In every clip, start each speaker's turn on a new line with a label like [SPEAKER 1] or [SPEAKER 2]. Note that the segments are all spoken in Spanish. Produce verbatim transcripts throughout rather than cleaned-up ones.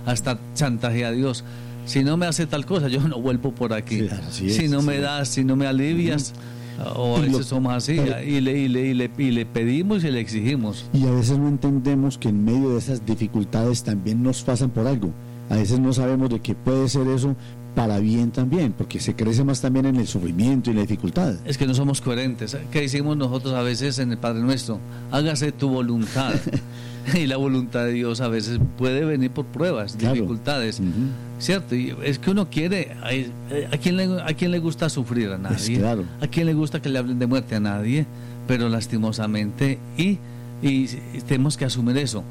[SPEAKER 1] hasta chantaje a Dios. Si no me hace tal cosa, yo no vuelvo por aquí.
[SPEAKER 2] Claro, sí
[SPEAKER 1] si
[SPEAKER 2] es,
[SPEAKER 1] no
[SPEAKER 2] sí
[SPEAKER 1] me
[SPEAKER 2] es.
[SPEAKER 1] das, si no me alivias, o a
[SPEAKER 2] Y lo-
[SPEAKER 1] veces somos así,
[SPEAKER 2] pero-
[SPEAKER 1] y le, y, le, y, le, y le pedimos y le exigimos.
[SPEAKER 2] Y a veces no entendemos que en medio de esas dificultades también nos pasan por algo. A veces no sabemos de que puede ser eso para bien también, porque se crece más también en el sufrimiento y la dificultad.
[SPEAKER 1] Es que no somos coherentes. ¿Qué decimos nosotros a veces en el Padre Nuestro? Hágase tu voluntad. Y la voluntad de Dios a veces puede venir por pruebas,
[SPEAKER 2] Claro.
[SPEAKER 1] dificultades,
[SPEAKER 2] Ujú.
[SPEAKER 1] ¿cierto? Y es que uno quiere, ¿a quién le, a quién le gusta sufrir? A nadie.
[SPEAKER 2] Pues claro.
[SPEAKER 1] ¿A quién le gusta que le hablen de muerte? A nadie. Pero lastimosamente, y, y tenemos que asumir eso.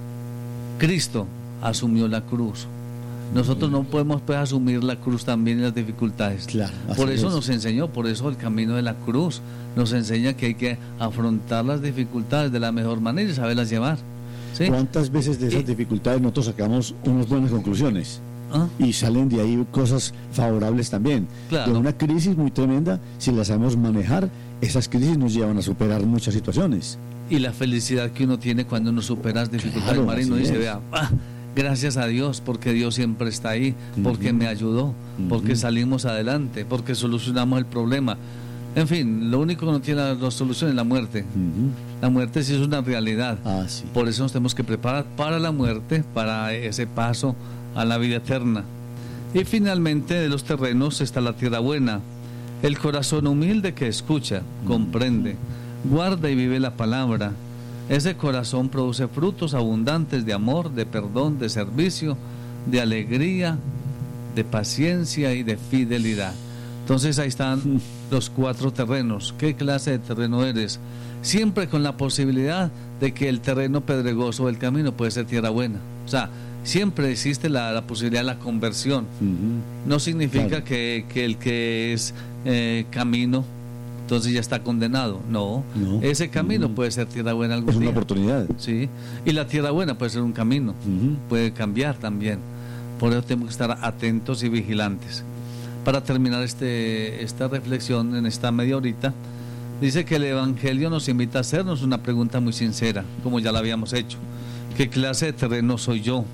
[SPEAKER 1] Cristo asumió la cruz. Nosotros no podemos pues, asumir la cruz también y las dificultades.
[SPEAKER 2] Claro, así
[SPEAKER 1] Por eso
[SPEAKER 2] es.
[SPEAKER 1] nos enseñó, por eso el camino de la cruz nos enseña que hay que afrontar las dificultades de la mejor manera y saberlas llevar. ¿Sí?
[SPEAKER 2] ¿Cuántas veces de esas
[SPEAKER 1] Y-
[SPEAKER 2] dificultades nosotros sacamos unas buenas conclusiones?
[SPEAKER 1] ¿Ah?
[SPEAKER 2] Y salen de ahí cosas favorables también.
[SPEAKER 1] Claro.
[SPEAKER 2] De una crisis muy tremenda, si la sabemos manejar, esas crisis nos llevan a superar muchas situaciones.
[SPEAKER 1] Y la felicidad que uno tiene cuando uno supera las dificultades,
[SPEAKER 2] Claro,
[SPEAKER 1] Marino,
[SPEAKER 2] así
[SPEAKER 1] dice,
[SPEAKER 2] es.
[SPEAKER 1] vea, ah, gracias a Dios, porque Dios siempre está ahí, porque
[SPEAKER 2] Ujú.
[SPEAKER 1] me ayudó, porque
[SPEAKER 2] Ujú.
[SPEAKER 1] salimos adelante, porque solucionamos el problema. En fin, lo único que no tiene la, la solución es la muerte.
[SPEAKER 2] Ujú.
[SPEAKER 1] La muerte sí es una realidad.
[SPEAKER 2] Ah, sí.
[SPEAKER 1] Por eso nos tenemos que preparar para la muerte, para ese paso a la vida eterna. Y finalmente de los terrenos está la tierra buena, el corazón humilde que escucha, comprende, guarda y vive la palabra. Ese corazón produce frutos abundantes de amor, de perdón, de servicio, de alegría, de paciencia y de fidelidad. Entonces ahí están los cuatro terrenos. ¿Qué clase de terreno eres? Siempre con la posibilidad de que el terreno pedregoso del camino puede ser tierra buena. O sea, siempre existe la, la posibilidad de la conversión.
[SPEAKER 2] Ujú.
[SPEAKER 1] No significa
[SPEAKER 2] Claro.
[SPEAKER 1] que, que el que es eh, camino, entonces ya está condenado. No,
[SPEAKER 2] No.
[SPEAKER 1] ese camino
[SPEAKER 2] Ujú.
[SPEAKER 1] puede ser tierra buena algún
[SPEAKER 2] Es una
[SPEAKER 1] día.
[SPEAKER 2] oportunidad.
[SPEAKER 1] Sí, y la tierra buena puede ser un camino,
[SPEAKER 2] Ujú.
[SPEAKER 1] puede cambiar también. Por eso tenemos que estar atentos y vigilantes. Para terminar este, esta reflexión en esta media horita, dice que el Evangelio nos invita a hacernos una pregunta muy sincera, como ya la habíamos hecho. ¿Qué clase de terreno soy yo?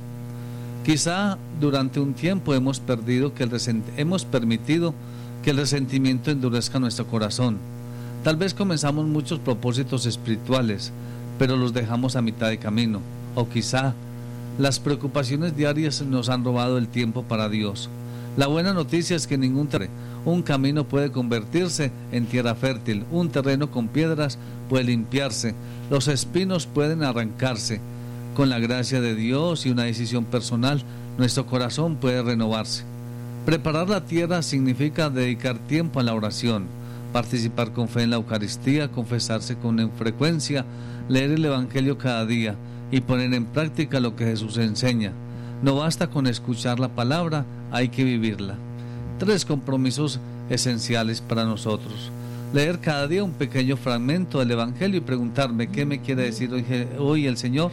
[SPEAKER 1] Quizá durante un tiempo hemos perdido que el resent- hemos permitido que el resentimiento endurezca nuestro corazón. Tal vez comenzamos muchos propósitos espirituales, pero los dejamos a mitad de camino. O quizá las preocupaciones diarias nos han robado el tiempo para Dios. La buena noticia es que ningún terreno, un camino puede convertirse en tierra fértil, un terreno con piedras puede limpiarse, los espinos pueden arrancarse. Con la gracia de Dios y una decisión personal, nuestro corazón puede renovarse. Preparar la tierra significa dedicar tiempo a la oración, participar con fe en la Eucaristía, confesarse con frecuencia, leer el Evangelio cada día y poner en práctica lo que Jesús enseña. No basta con escuchar la palabra, hay que vivirla. Tres compromisos esenciales para nosotros. Leer cada día un pequeño fragmento del Evangelio y preguntarme qué me quiere decir hoy, hoy el Señor.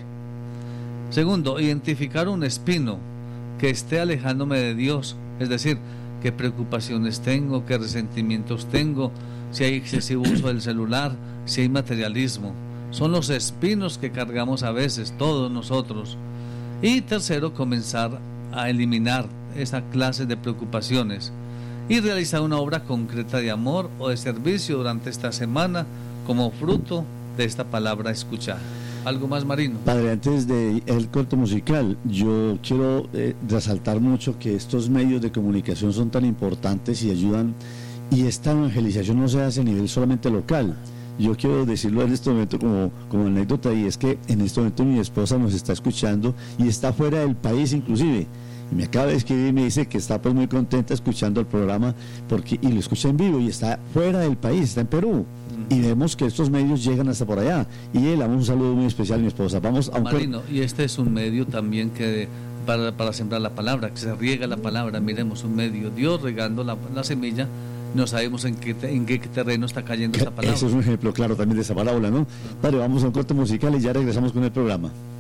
[SPEAKER 1] Segundo, identificar un espino que esté alejándome de Dios, es decir, qué preocupaciones tengo, qué resentimientos tengo, si hay excesivo uso del celular, si hay materialismo. Son los espinos que cargamos a veces, todos nosotros. Y tercero, comenzar a eliminar esa clase de preocupaciones y realizar una obra concreta de amor o de servicio durante esta semana como fruto de esta palabra escuchada. ¿Algo más, Marino?
[SPEAKER 2] Padre, antes de el corte musical, yo quiero eh, resaltar mucho que estos medios de comunicación son tan importantes y ayudan, y esta evangelización no se hace a nivel solamente local. Yo quiero decirlo en este momento como, como anécdota, y es que en este momento mi esposa nos está escuchando y está fuera del país inclusive, y me acaba de escribir y me dice que está pues muy contenta escuchando el programa porque, y lo escucha en vivo, y está fuera del país, está en Perú, y vemos que estos medios llegan hasta por allá, y le damos un saludo muy especial a mi esposa. Vamos a un
[SPEAKER 1] Marino, y este es un medio también que para, para sembrar la palabra, que se riega la palabra. Miremos, un medio, Dios regando la, la semilla, no sabemos en qué, en qué terreno está cayendo esta palabra.
[SPEAKER 2] Eso es un ejemplo claro también de esa parábola, ¿no? Padre, vamos a un corte musical y ya regresamos con el programa.